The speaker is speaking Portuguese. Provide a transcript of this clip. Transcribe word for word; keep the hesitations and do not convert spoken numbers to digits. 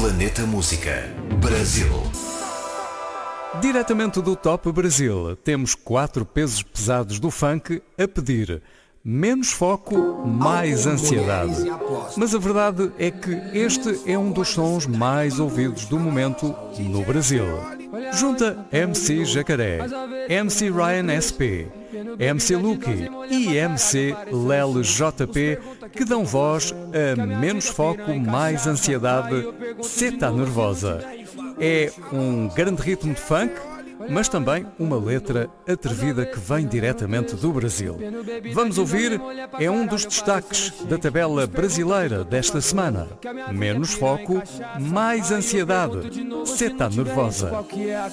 Planeta Música Brasil. Diretamente do Top Brasil, temos quatro pesos pesados do funk a pedir menos foco, mais ansiedade. Mas a verdade é que este é um dos sons mais ouvidos do momento no Brasil. Junta M C Jacaré, M C Ryan S P, M C Lucky e M C Lele J P, que dão voz a menos foco, mais ansiedade, cê tá nervosa. É um grande ritmo de funk, mas também uma letra atrevida que vem diretamente do Brasil. Vamos ouvir, é um dos destaques da tabela brasileira desta semana. Menos foco, mais ansiedade, cê tá nervosa.